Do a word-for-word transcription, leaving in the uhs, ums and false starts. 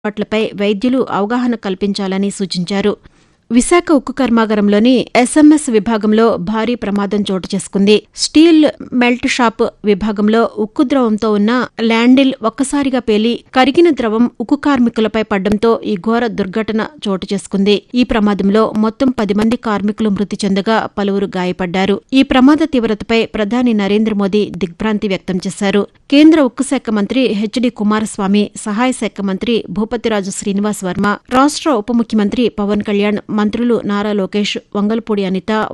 వాట్లపై వైద్యులు అవగాహన కల్పించాలని సూచించారు. విశాఖ ఉక్కు కర్మాగారంలోని ఎస్ఎంఎస్ విభాగంలో భారీ ప్రమాదం చోటు చేసుకుంది. స్టీల్ మెల్ట్ షాప్ విభాగంలో ఉక్కు ద్రవంతో ఉన్న ల్యాండిల్ ఒక్కసారిగా పేలి కరిగిన ద్రవం ఉక్కు కార్మికులపై పడ్డంతో ఈ ఘోర దుర్ఘటన చోటు చేసుకుంది. ఈ ప్రమాదంలో మొత్తం పది మంది కార్మికులు మృతి చెందగా పలువురు గాయపడ్డారు. ఈ ప్రమాద తీవ్రతపై ప్రధాని నరేంద్ర మోదీ దిగ్భ్రాంతి వ్యక్తం చేశారు. కేంద్ర ఉక్కు శాఖ మంత్రి హెచ్డి కుమారస్వామి, సహాయ శాఖ మంత్రి భూపతిరాజు శ్రీనివాస్ వర్మ, రాష్ట్ర ఉప ముఖ్యమంత్రి పవన్ కళ్యాణ్, మంత్రులు నారా లోకేష్, వంగల్పూడి అనిత,